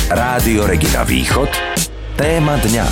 Rádio Regina Východ. Téma dňa.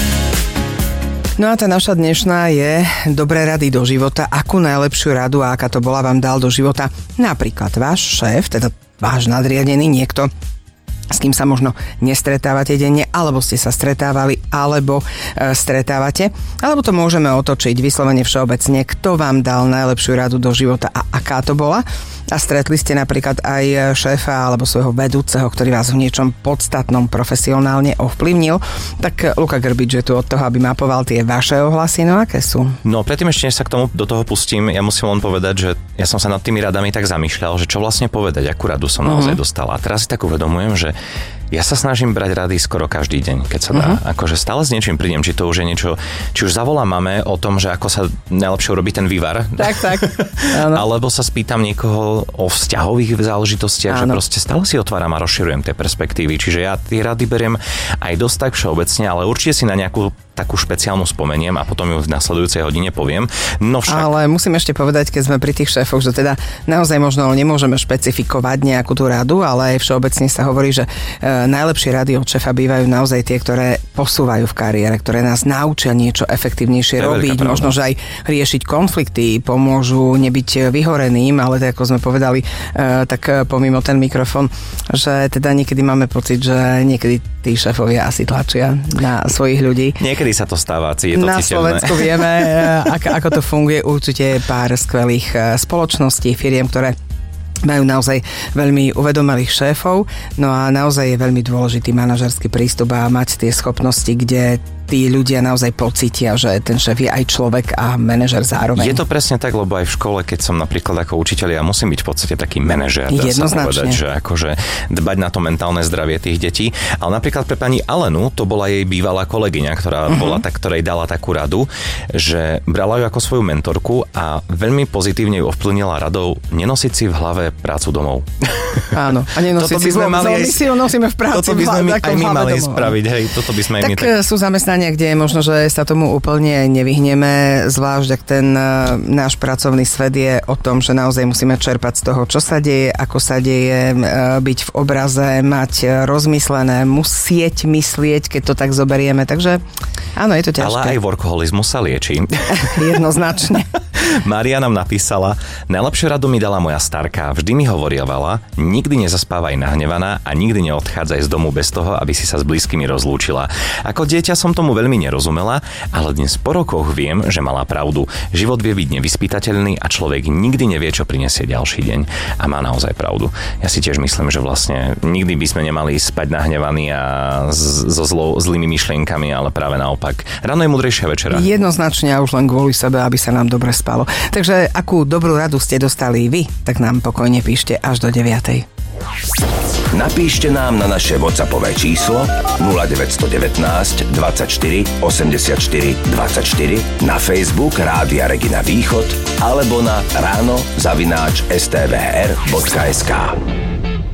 No a tá naša dnešná je dobré rady do života. Akú najlepšiu radu a aká to bola vám dal do života napríklad váš šéf, teda váš nadriadený, niekto, s kým sa možno nestretávate denne, alebo ste sa stretávali, alebo stretávate. Alebo to môžeme otočiť vyslovene všeobecne, kto vám dal najlepšiu radu do života a aká to bola. A stretli ste napríklad aj šéfa alebo svojho vedúceho, ktorý vás v niečom podstatnom profesionálne ovplyvnil. Tak Luka Grbič je tu od toho, aby mapoval tie vaše ohlasy. No aké sú? No predtým ešte, než sa k tomu do toho pustím, ja musím len povedať, že ja som sa nad tými radami tak zamýšľal, že čo vlastne povedať, akú radu som naozaj dostala. A teraz si tak uvedomujem, že ja sa snažím brať rady skoro každý deň, keď sa dá. Akože stále s niečím prídem, či to už je niečo, či už zavolám mame o tom, že ako sa najlepšie robí ten vývar. Tak. Alebo sa spýtam niekoho o vzťahových záležitostiach, že proste stále si otváram a rozširujem tie perspektívy. Čiže ja tie rady beriem aj dosť tak všeobecne, ale určite si na nejakú takú špeciálnu spomeniem a potom ju v nasledujúcej hodine poviem. No však. Ale musím ešte povedať, keď sme pri tých šéfoch, že teda naozaj možno nemôžeme špecifikovať nejakú tú radu, ale aj všeobecne sa hovorí, že najlepšie rady od šéfa bývajú naozaj tie, ktoré posúvajú v kariére, ktoré nás naučia niečo efektívnejšie robiť, možno že aj riešiť konflikty, pomôžu nebyť vyhoreným, ale tak ako sme povedali, tak pomimo ten mikrofón, že teda niekedy máme pocit, že niekedy tí šéfovia asi tlačia na svojich ľudí. Niekedy sa to stáva, je to na citeľné. Slovensku vieme, ako to funguje. Určite pár skvelých spoločností, firiem, ktoré majú naozaj veľmi uvedomelých šéfov, no a naozaj je veľmi dôležitý manažerský prístup a mať tie schopnosti, kde tí ľudia naozaj pocítia, že ten šéf je aj človek a manažer zároveň. Je to presne tak, lebo aj v škole, keď som napríklad ako učiteľ, ja musím byť v podstate taký manažer, dá sa povedať, že akože dbať na to mentálne zdravie tých detí. Ale napríklad pre pani Alenu, to bola jej bývalá kolegyňa, ktorá bola ktorej dala takú radu, že brala ju ako svoju mentorku a veľmi pozitívne ju ovplyvnila radou nenosiť si v hlave prácu domov. Áno, a nenosiť si my si ju nosíme v práci. Toto by sme aj my mali spraviť, hej, toto by sme aj my tak sú zamestnania, kde je možno, že sa tomu úplne nevyhneme, zvlášť ak ten náš pracovný svet je o tom, že naozaj musíme čerpať z toho, čo sa deje, ako sa deje, byť v obraze, mať rozmyslené, musieť myslieť, keď to tak zoberieme, takže áno, je to ťažké. Ale aj workoholizmus sa liečí. Jednoznačne. Mária nám napísala: najlepšiu radu mi dala moja starka, vždy mi hovorievala, nikdy nezaspávaj nahnevaná a nikdy neodchádzaj z domu bez toho, aby si sa s blízkymi rozlúčila. Ako dieťa som tomu veľmi nerozumela, ale dnes po rokoch viem, že mala pravdu. Život vie byť nevyspytateľný a človek nikdy nevie, čo prinesie ďalší deň. A má naozaj pravdu. Ja si tiež myslím, že vlastne nikdy by sme nemali spať nahnevaní a so zlými myšlienkami, ale práve naopak. Ráno je múdrejšia večera. Jednoznačne a už len kvôli sebe, aby sa nám dobre spalo. Takže akú dobrú radu ste dostali vy, tak nám pokojne píšte až do 9:00. Napíšte nám na naše WhatsAppové číslo 0919 24 84 24, na Facebook Rádia Regina Východ alebo na ráno@stvr.sk.